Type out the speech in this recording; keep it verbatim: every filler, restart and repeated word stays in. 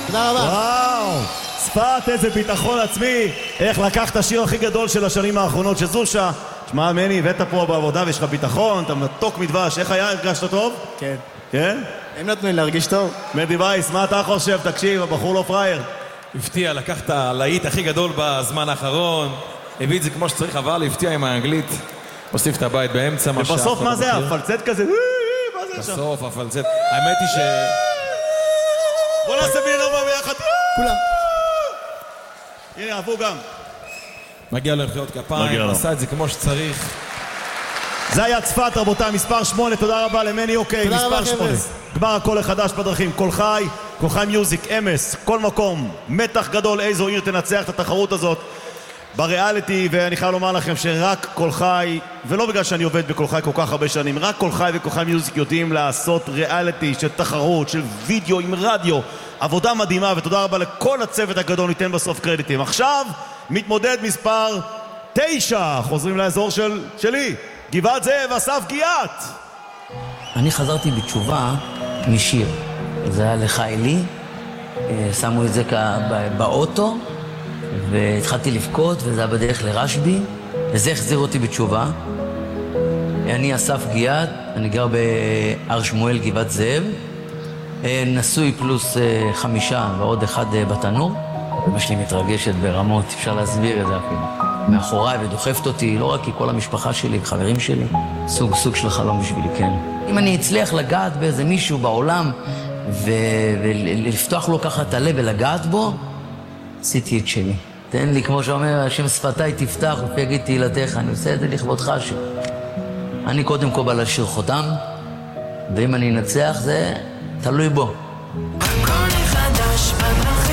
תודה רבה. וואו, צפת, איזה ביטחון עצמי. איך לקחת השיר הכי גדול של השנים האחרונות שזושה. תשמע, מני, הבאת פה בעבודה ויש לך ביטחון, אתה מתוק מדבש. איך היה? הרגשת טוב? כן. כן? הם נתנו לי להרגיש טוב. מדי וייס, מה אתה חושב? תקשיב, הבחור לא פרייר. הפתיע, לקח את הלהיט הכי גדול בזמן האחרון, הביא את זה כמו שצריך, אבל הפתיע עם האנגלית, הוסיף את הבית באמצע. ובסוף מה זה? הפלצט כזה? מה זה עכשיו? בסוף הפלצט. האמת היא ש... בוא נעשה בלי נורמה ביחד. כולם. הנה, אהבו גם. מגיע לו למחיאות כפיים, עשה את זה כמו שצריך. זה היה צפת, רבותיי, מספר שמונה, תודה רבה למני אוקיי, מספר שמונה. גמר הקול החדש בדרכים, קול חי, קול חי מיוזיק, אמס, כל מקום, מתח גדול, איזו עיר תנצח את התחרות הזאת בריאליטי, ואני חייב לומר לכם שרק קול חי, ולא בגלל שאני עובד בקול חי כל כך הרבה שנים, רק קול חי וקול חי מיוזיק יודעים לעשות ריאליטי של תחרות, של וידאו עם רדיו, עבודה מדהימה, ותודה רבה לכל הצוות הגדול, ניתן בסוף קרדיטים. עכשיו, מתמודד מספר תשע, חוזרים לאזור של, שלי, גבעת זאב, אסף גיאת. אני חזרתי בתשובה משיר. זה היה לחיילי, שמו את זה באוטו, והתחלתי לבכות, וזה היה בדרך לרשבי, וזה החזיר אותי בתשובה. אני אסף גיאת, אני גר בהר שמואל, גבעת זאב, נשוי פלוס חמישה ועוד אחד בתנור. אמא שלי מתרגשת ברמות, אפשר להסביר את זה אפילו. מאחוריי ודוחפת אותי, לא רק כי כל המשפחה שלי וחברים שלי, סוג סוג של חלום בשבילי, כן. אם אני אצליח לגעת באיזה מישהו בעולם ו... ולפתוח לו ככה את הלב ולגעת בו, עשיתי את שלי. תן לי, כמו שאומר, השם שפתיי תפתח ופי יגיד תהילתך, אני עושה את זה לכבודך ש... אני קודם כל בא לשיר חותם, ואם אני אנצח זה תלוי בו. הכל חדש בדרכים